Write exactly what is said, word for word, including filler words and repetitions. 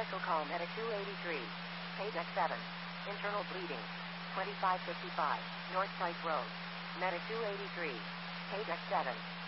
Medical call Medic two eighty-three. Page X seven. Internal bleeding. twenty-five fifty-five. North Site Road. Medic two eighty-three. Page X seven.